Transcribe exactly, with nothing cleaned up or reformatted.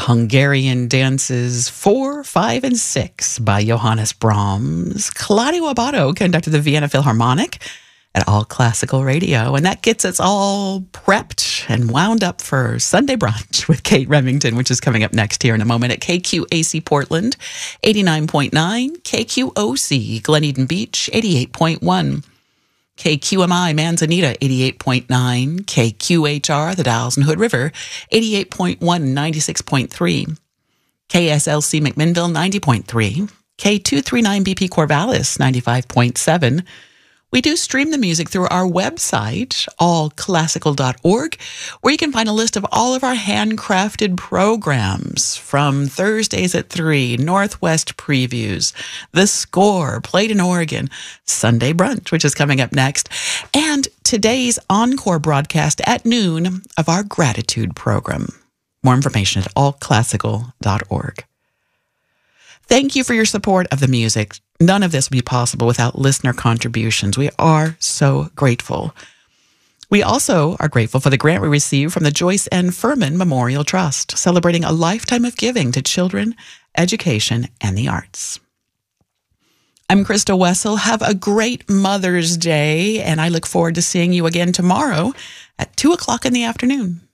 Hungarian Dances four, five, and six by Johannes Brahms. Claudio Abbado conducted the Vienna Philharmonic at All Classical Radio. And that gets us all prepped and wound up for Sunday Brunch with Kate Remington, which is coming up next here in a moment at K Q A C Portland, eighty-nine point nine, K Q O C Glen Eden Beach, eighty-eight point one. K Q M I Manzanita, eighty-eight point nine. K Q H R, the Dalles and Hood River, eighty-eight point one, ninety-six point three. K S L C McMinnville, ninety point three. K two thirty-nine B P Corvallis, ninety-five point seven. We do stream the music through our website, all classical dot org, where you can find a list of all of our handcrafted programs from Thursdays at three, Northwest Previews, The Score, Played in Oregon, Sunday Brunch, which is coming up next, and today's encore broadcast at noon of our gratitude program. More information at all classical dot org. Thank you for your support of the music. None of this would be possible without listener contributions. We are so grateful. We also are grateful for the grant we received from the Joyce N. Furman Memorial Trust, celebrating a lifetime of giving to children, education, and the arts. I'm Krista Wessel. Have a great Mother's Day, and I look forward to seeing you again tomorrow at two o'clock in the afternoon.